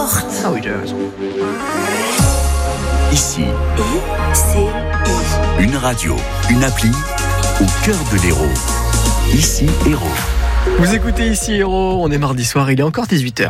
porte. Ah oui, j'avais raison. Ici, I-C-I. une radio, une appli au cœur de l'Hérault. Ici, Hérault. Vous écoutez Ici Hérault, on est mardi soir, il est encore 18h.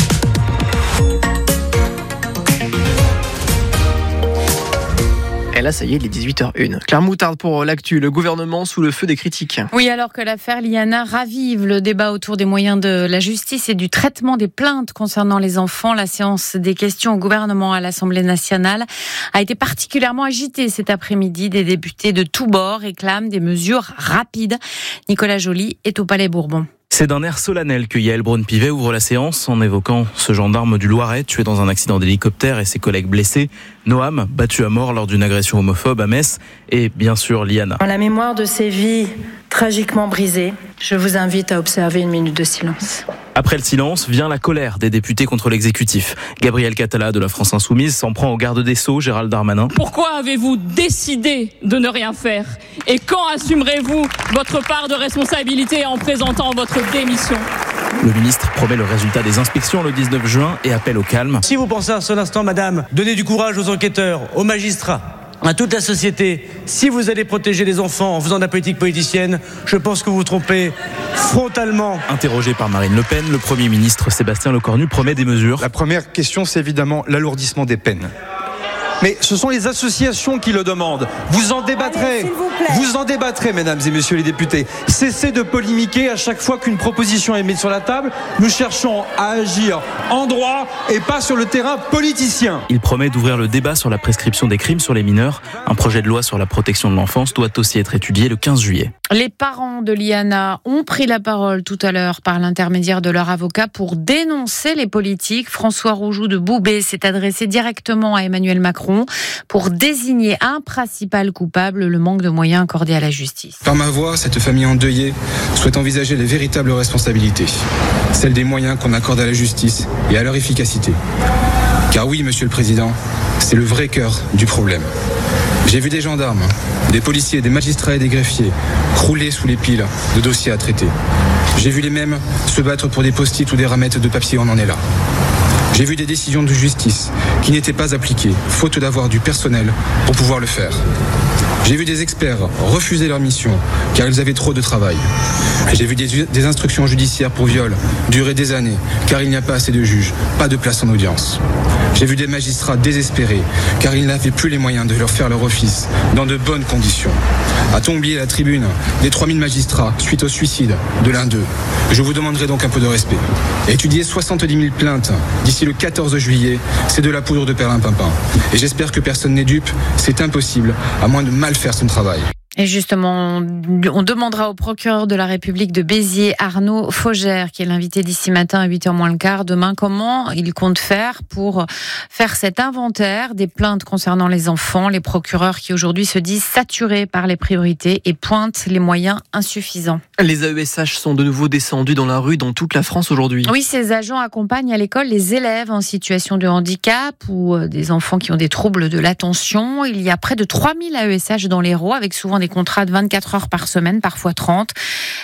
Et là, ça y est, il est 18h01. Claire Moutarde pour l'actu, le gouvernement sous le feu des critiques. Oui, alors que l'affaire Liana ravive le débat autour des moyens de la justice et du traitement des plaintes concernant les enfants, la séance des questions au gouvernement à l'Assemblée nationale a été particulièrement agitée cet après-midi. Des députés de tous bords réclament des mesures rapides. Nicolas Joly est au Palais Bourbon. C'est d'un air solennel que Yael Braun-Pivet ouvre la séance en évoquant ce gendarme du Loiret tué dans un accident d'hélicoptère et ses collègues blessés, Noam, battu à mort lors d'une agression homophobe à Metz, et bien sûr Liana. En la mémoire de ces vies tragiquement brisées, je vous invite à observer une minute de silence. Après le silence, vient la colère des députés contre l'exécutif. Gabriel Catala de la France Insoumise s'en prend au garde des Sceaux, Gérald Darmanin. Pourquoi avez-vous décidé de ne rien faire ? Et quand assumerez-vous votre part de responsabilité en présentant votre démission ? Le ministre promet le résultat des inspections le 19 juin et appelle au calme. Si vous pensez un seul instant, madame, donnez du courage aux enquêteurs, aux magistrats, à toute la société. Si vous allez protéger les enfants en faisant de la politique politicienne, je pense que vous vous trompez frontalement. Interrogé par Marine Le Pen, le Premier ministre Sébastien Lecornu promet des mesures. La première question, c'est évidemment l'alourdissement des peines. Mais ce sont les associations qui le demandent. Vous en débattrez. Allez, vous plaît. Vous en débattrez, mesdames et messieurs les députés. Cessez de polémiquer à chaque fois qu'une proposition est mise sur la table. Nous cherchons à agir en droit et pas sur le terrain politicien. Il promet d'ouvrir le débat sur la prescription des crimes sur les mineurs. Un projet de loi sur la protection de l'enfance doit aussi être étudié le 15 juillet. Les parents de Liana ont pris la parole tout à l'heure par l'intermédiaire de leur avocat pour dénoncer les politiques. François Roujoux de Boubé s'est adressé directement à Emmanuel Macron pour désigner un principal coupable, le manque de moyens accordés à la justice. Par ma voix, cette famille endeuillée souhaite envisager les véritables responsabilités, celles des moyens qu'on accorde à la justice et à leur efficacité. Car oui, Monsieur le Président, c'est le vrai cœur du problème. J'ai vu des gendarmes, des policiers, des magistrats et des greffiers crouler sous les piles de dossiers à traiter. J'ai vu les mêmes se battre pour des post-it ou des ramettes de papier, on en est là. J'ai vu des décisions de justice qui n'étaient pas appliquées, faute d'avoir du personnel pour pouvoir le faire. J'ai vu des experts refuser leur mission car ils avaient trop de travail. J'ai vu des instructions judiciaires pour viol durer des années car il n'y a pas assez de juges, pas de place en audience. J'ai vu des magistrats désespérés car ils n'avaient plus les moyens de leur faire leur office dans de bonnes conditions. A-t-on oublié la tribune des 3000 magistrats suite au suicide de l'un d'eux ? Je vous demanderai donc un peu de respect. Étudier 70 000 plaintes d'ici le 14 juillet, c'est de la poudre de perlimpinpin. Et j'espère que personne n'est dupe, c'est impossible, à moins de mal faire son travail. Et justement, on demandera au procureur de la République de Béziers, Arnaud Faugère, qui est l'invité d'ici matin à 8h moins le quart, demain, comment il compte faire pour faire cet inventaire des plaintes concernant les enfants. Les procureurs qui aujourd'hui se disent saturés par les priorités et pointent les moyens insuffisants. Les AESH sont de nouveau descendus dans la rue dans toute la France aujourd'hui. Oui, ces agents accompagnent à l'école les élèves en situation de handicap ou des enfants qui ont des troubles de l'attention. Il y a près de 3000 AESH dans l'Hérault, avec souvent des contrats de 24 heures par semaine, parfois 30.